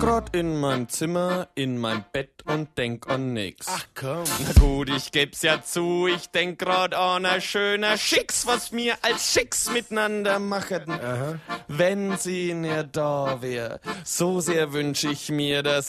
grad in meinem Zimmer, in meinem Bett und denk an nix. Ach komm. Na gut, ich geb's ja zu, ich denk grad an a schöner Schicks, was wir als Schicks miteinander machen. Aha. Wenn sie nicht da wär, so sehr wünsch ich mir, dass